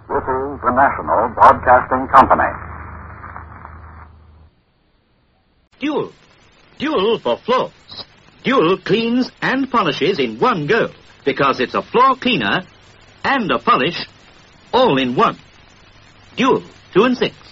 This is the National Broadcasting Company. Dual. Dual for floors. Dual cleans and polishes in one go, because it's a floor cleaner and a polish all in one. Dual 2 and 6.